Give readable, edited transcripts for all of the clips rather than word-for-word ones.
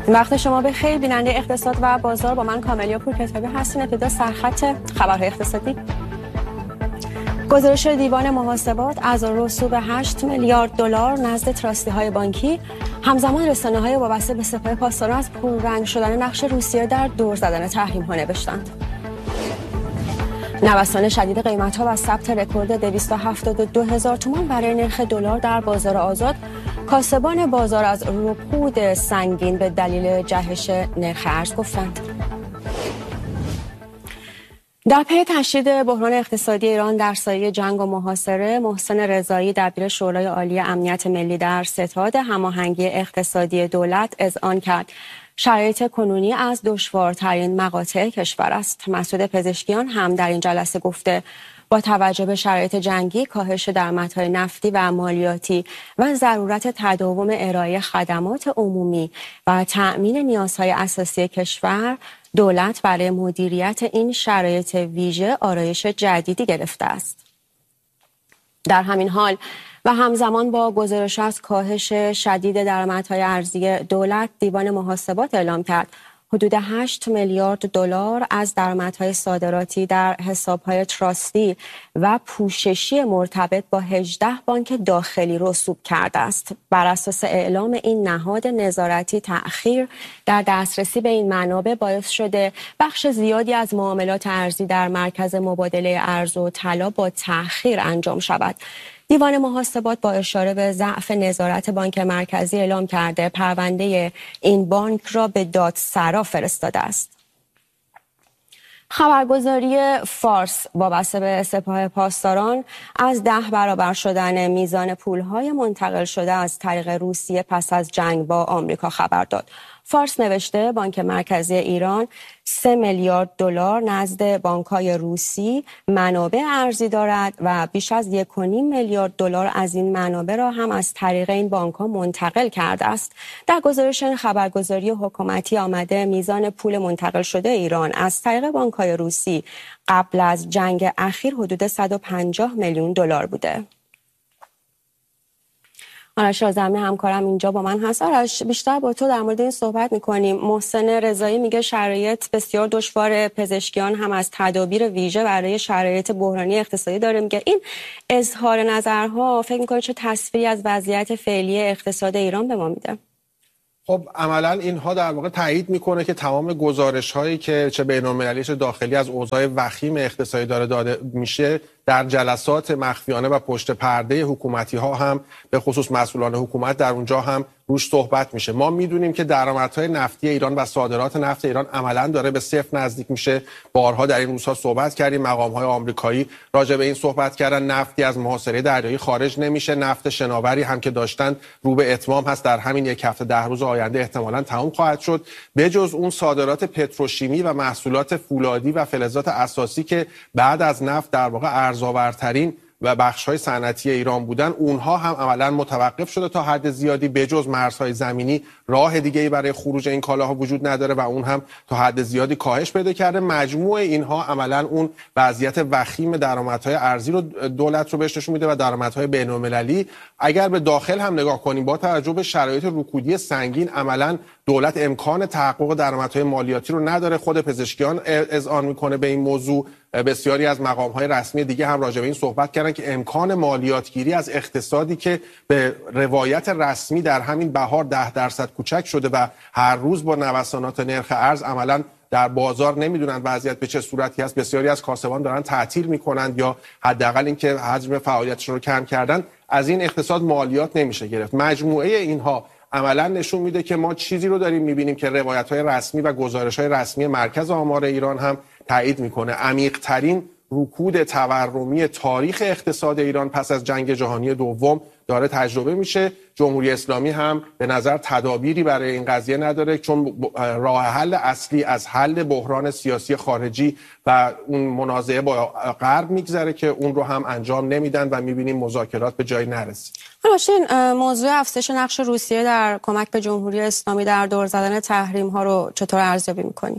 وقت شما به خیر. بیننده اقتصاد و بازار با من کاملیا پورکتابی هستین. ابتدا سرخط خبرهای اقتصادی. گزارش دیوان محاسبات از رسوب 8 میلیارد دلار نزد تراستی‌های بانکی، همزمان رسانه‌های وابسته به سپاه پاسداران از پررنگ شدن نقش روسیه در دور زدن تحریم‌ها نوشتند. نوسان شدید قیمت‌ها و ثبت رکورد 272,000 تومان برای نرخ دلار در بازار آزاد، کاسبان بازار از رکود سنگین به دلیل جهش نرخ ارز گفتند. در پی تشدید بحران اقتصادی ایران در سایه جنگ و محاصره، محسن رضایی دبیر شورای عالی امنیت ملی در ستاد هماهنگی اقتصادی دولت اذعان کرد شرایط کنونی از دشوارترین مقاطع کشور است. مسعود پزشکیان هم در این جلسه گفته با توجه به شرایط جنگی، کاهش درآمدهای نفتی و مالیاتی و ضرورت تداوم ارائه خدمات عمومی و تأمین نیازهای اساسی کشور، دولت برای مدیریت این شرایط ویژه آرایش جدیدی گرفته است. در همین حال و همزمان با گزارش از کاهش شدید درآمدهای ارزی دولت، دیوان محاسبات اعلام کرد حدود 8 میلیارد دلار از درآمدهای صادراتی در حسابهای تراستی و پوششی مرتبط با 18 بانک داخلی رسوب کرده است. بر اساس اعلام این نهاد نظارتی، تأخیر در دسترسی به این منابع باعث شده بخش زیادی از معاملات ارزی در مرکز مبادله ارز و طلا با تأخیر انجام شود. دیوان محاسبات با اشاره به ضعف نظارت بانک مرکزی اعلام کرده پرونده این بانک را به دادسرا فرستاده است. خبرگزاری فارس وابسته به سپاه پاسداران از 10 برابر شدن میزان پولهای منتقل شده از طریق روسیه پس از جنگ با آمریکا خبر داد. فارس نوشته بانک مرکزی ایران 3 میلیارد دلار نزد بانک‌های روسی منابع ارزی دارد و بیش از 1.5 میلیارد دلار از این منابع را هم از طریق این بانک‌ها منتقل کرده است. در گزارش خبرگزاری حکومتی آمده میزان پول منتقل شده ایران از طریق بانک‌های روسی قبل از جنگ اخیر حدود 150 میلیون دلار بوده. آرش آزمی همکارم اینجا با من هست. آرش، بیشتر با تو در مورد این صحبت می‌کنیم. محسن رضایی میگه شرایط بسیار دشوار. پزشکیان هم از تدابیر ویژه برای شرایط بحرانی اقتصادی داره. میگه این اظهار نظرها فکر می‌کنه چه تصویری از وضعیت فعلی اقتصاد ایران به ما میده؟ خب عملا اینها در واقع تایید میکنه که تمام گزارش‌هایی که چه بین‌المللی چه داخلی از اوضاع وخیم اقتصادی داده میشه در جلسات مخفیانه و پشت پرده حکومتی‌ها هم به خصوص مسئولان حکومت در اونجا هم روش صحبت میشه. ما میدونیم که درآمدهای نفتی ایران و صادرات نفت ایران عملاً داره به صفر نزدیک میشه. بارها در این روزها صحبت کردیم، مقام‌های آمریکایی راجع به این صحبت کردن. نفتی از محاصره دریایی خارج نمیشه. نفت شناوری هم که داشتن رو به اتمام هست، در همین یک هفته 10 روز آینده احتمالاً تمام خواهد شد. بجز اون صادرات پتروشیمی و محصولات فولادی و فلزات اساسی که بعد از نفت در واقع ارزآورترین و بخش‌های صنعتی ایران بودن، اونها هم عملاً متوقف شده تا حد زیادی. بجز مرزهای زمینی راه دیگه‌ای برای خروج این کالاها وجود نداره و اون هم تا حد زیادی کاهش پیدا کرده. مجموع اینها عملاً اون وضعیت وخیم درآمدهای ارزی رو دولت رو بهش نشون میده و درآمدهای بین‌المللی. اگر به داخل هم نگاه کنیم، با توجه به شرایط رکودی سنگین، عملاً دولت امکان تحقق درآمدهای مالیاتی رو نداره. خود پزشکیان اذعان میکنه به این موضوع. بسیاری از مقام‌های رسمی دیگه هم راجع به این صحبت کردن که امکان مالیاتگیری از اقتصادی که به روایت رسمی در همین بهار 10% کوچک شده و هر روز با نوسانات نرخ ارز عملاً در بازار نمیدونن وضعیت به چه صورتی است. بسیاری از کاسبان دارن تعطیل میکنند یا حداقل اینکه حجم فعالیتشون رو کم کردن. از این اقتصاد مالیات نمیشه گرفت. مجموعه اینها عملا نشون میده که ما چیزی رو داریم میبینیم که روایت‌های رسمی و گزارش‌های رسمی مرکز آمار ایران هم تایید میکنه. عمیق‌ترین رکود تورمی تاریخ اقتصاد ایران پس از جنگ جهانی دوم داره تجربه میشه. جمهوری اسلامی هم به نظر تدابیری برای این قضیه نداره، چون راه حل اصلی از حل بحران سیاسی خارجی و اون منازعه با غرب میگذره که اون رو هم انجام نمیدن و میبینیم مذاکرات به جایی نرسید. حالا موضوع افزایش نقش روسیه در کمک به جمهوری اسلامی در دور زدن تحریم ها رو چطور ارزیابی میکنیم؟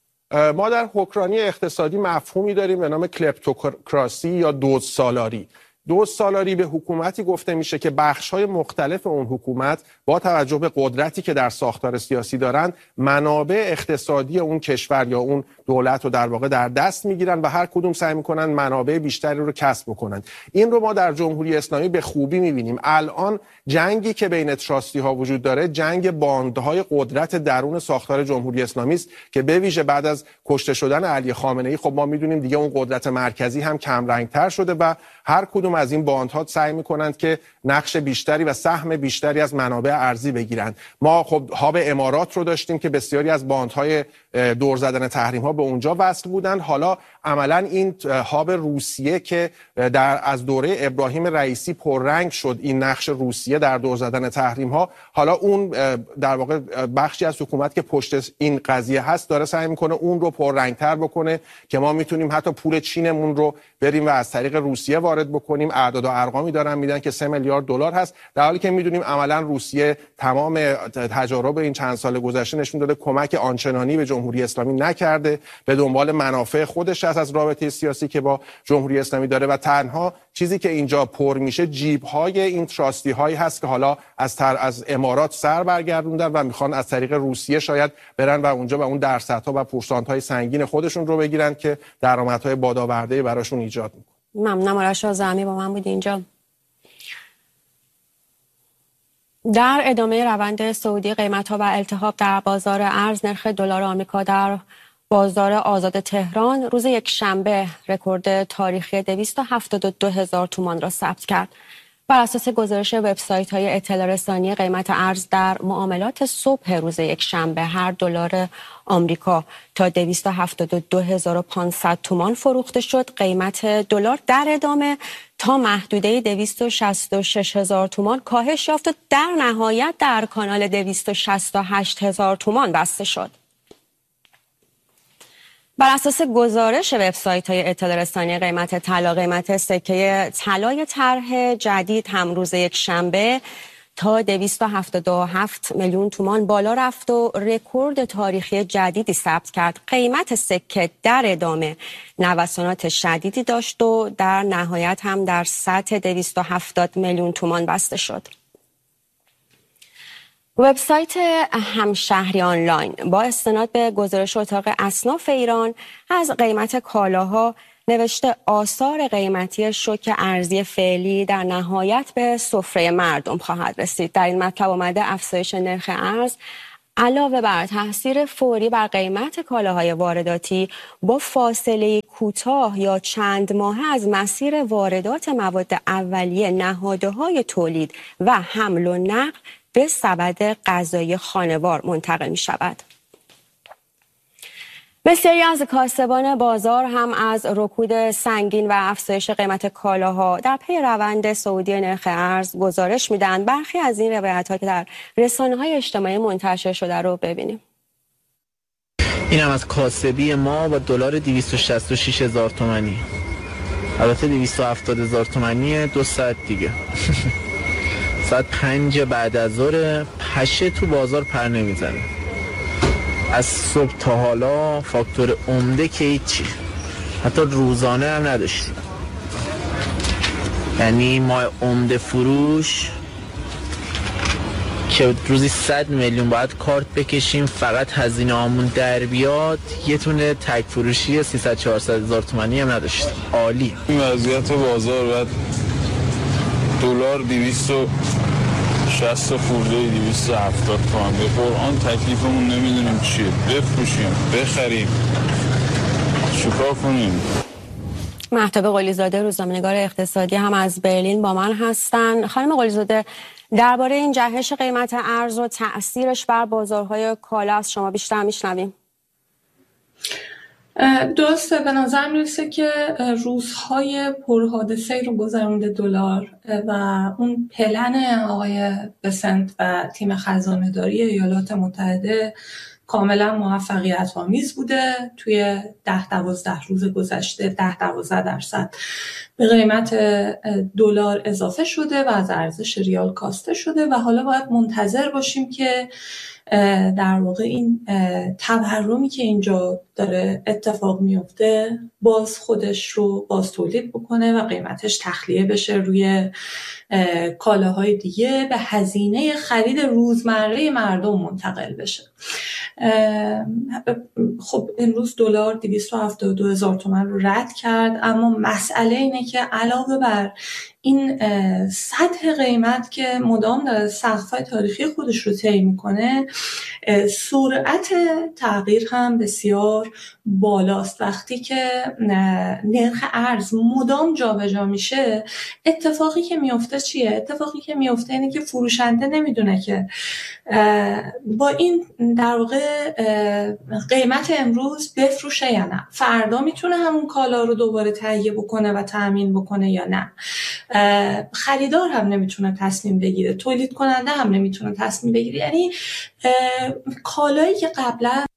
ما در حکمرانی اقتصادی مفهومی داریم به نام کلپتوکراسی یا دزدسالاری. دوست‌سالاری به حکومتی گفته میشه که بخش‌های مختلف اون حکومت با توجه به قدرتی که در ساختار سیاسی دارن منابع اقتصادی اون کشور یا اون دولت رو در واقع در دست میگیرن و هر کدوم سعی میکنن منابع بیشتری رو کسب بکنن. این رو ما در جمهوری اسلامی به خوبی میبینیم. الان جنگی که بین تراستی ها وجود داره جنگ باندهای قدرت درون ساختار جمهوری اسلامی است که به ویژه بعد از کشته شدن علی خامنه‌ای خب ما میدونیم دیگه اون قدرت مرکزی هم کم رنگتر شده و هر کدوم از این باندها سعی میکنند که نقش بیشتری و سهم بیشتری از منابع ارزی بگیرند. ما خب هاب امارات رو داشتیم که بسیاری از باندهای دور زدن تحریم ها به اونجا وصل بودند. حالا عملا این هاب روسیه که از دوره ابراهیم رئیسی پررنگ شد، این نقش روسیه در دور زدن تحریم ها، حالا اون در واقع بخشی از حکومت که پشت این قضیه هست داره سعی میکنه اون رو پررنگتر بکنه که ما میتونیم حتی پول چینمون رو بریم و از طریق روسیه وارد بکنیم. اعداد و ارقامی دارن میدن که 3 میلیارد دلار هست، در حالی که میدونیم عملا روسیه تمام تجارب این چند سال گذشته نشون داده کمک آنچنانی به جمهوری اسلامی نکرده، به دنبال منافع خودش است از رابطه سیاسی که با جمهوری اسلامی داره و تنها چیزی که اینجا پر میشه جیب‌های این تراستی هایی هست که حالا از امارات سر برگردوندن و میخوان از طریق روسیه شاید برن و اونجا و اون درصدها و پورسانت‌های سنگین خودشون رو بگیرن که درآمدهای بادآورده‌ای براشون ایجاد میکنه. ممنونم. آرش آذرعامی با من بود اینجا. در ادامه روند صعودی قیمت‌ها و التهاب در بازار ارز، نرخ دلار آمریکا در بازار آزاد تهران روز یک شنبه رکورد تاریخی 272,000 تومان را ثبت کرد. بر اساس گزارش وبسایت‌های اطلاع رسانی، قیمت ارز در معاملات صبح روز یک شنبه هر دلار آمریکا تا 272,500 تومان فروخته شد. قیمت دلار در ادامه تا محدوده 266,000 تومان کاهش یافت و در نهایت در کانال 268,000 تومان بسته شد. بر اساس گزارش وبسایت‌های اطلاع رسانی قیمت طلا، قیمت سکه طلای طرح جدید هم روز یک شنبه تا 277 میلیون تومان بالا رفت و رکورد تاریخی جدیدی ثبت کرد. قیمت سکه در ادامه نوسانات شدیدی داشت و در نهایت هم در سطح 270 میلیون تومان بسته شد. وبسایت همشهری آنلاین با استناد به گزارش اتاق اصناف ایران از قیمت کالاها نوشته آثار قیمتی شوک ارزی فعلی در نهایت به سفره مردم خواهد رسید. در این مطلب آمده افزایش نرخ ارز علاوه بر تاثیر فوری بر قیمت کالاهای وارداتی با فاصله کوتاه یا چند ماهه از مسیر واردات مواد اولیه، نهادهای تولید و حمل و نقل به سبد غذایی خانوار منتقل می شود. بسیاری از کاسبان بازار هم از رکود سنگین و افزایش قیمت کالاها در پی روند صعودی نرخ ارز گزارش میدن. برخی از این روایت‌ها که در رسانه‌های اجتماعی منتشر شده رو ببینیم. این هم از کاسبی ما با دلار 266,000 تومانی. البته 270,000 تومانی 2 ساعت دیگه. ساعت 5 بعد از ظهر پشه تو بازار پر نمیزنه. از صبح تا حالا فاکتور عمده که هیچی، حتی روزانه هم نداشتیم. یعنی ما عمده فروش که روزی 100 میلیون باید کارت بکشیم فقط هزینه هامون در بیاد، یه تونه تک فروشی 300-400,000 تومانی هم نداشتیم. عالی. این وضعیت بازار بعد دلار 260 خورده 270 تومان به قرآن تکلیفمون نمیدونیم چیه، بفروشیم بخریم چیکار کنیم. مهتاب قلیزاده روزنامه‌نگار اقتصادی هم از برلین با من هستن. خانم قلیزاده، درباره این جهش قیمت ارز و تأثیرش بر بازارهای کالا از شما بیشتر میشنویم. درسته، به نظر میرسه که روزهای پرحادثه رو گذرونده دلار و اون پلن آقای بسنت و تیم خزانه‌داری ایالات متحده کاملا موفقیت آمیز بوده. توی 10-12 روز گذشته 10-12% به قیمت دلار اضافه شده و از ارزش ریال کاسته شده و حالا باید منتظر باشیم که در واقع این تورمی که اینجا داره اتفاق میفته باز خودش رو باز تولید بکنه و قیمتش تخلیه بشه روی کالاهای دیگه، به هزینه خرید روزمره مردم منتقل بشه. خب امروز دلار 272,000 تومان رو رد کرد، اما مسئله اینه که علاوه بر این سطح قیمت که مدام داره سقف‌های تاریخی خودش رو طی میکنه، سرعت تغییر هم بسیار بالاست. وقتی که نرخ ارز مدام جابجا میشه، اتفاقی که میفته چیه؟ اتفاقی که میفته اینه که فروشنده نمیدونه که با این در واقع قیمت امروز بفروشه یا نه، فردا میتونه همون کالا رو دوباره تهیه بکنه و تامین بکنه یا نه. خریدار هم نمیتونه تصمیم بگیره، تولید کننده هم نمیتونه تصمیم بگیره. یعنی کالایی که قبلا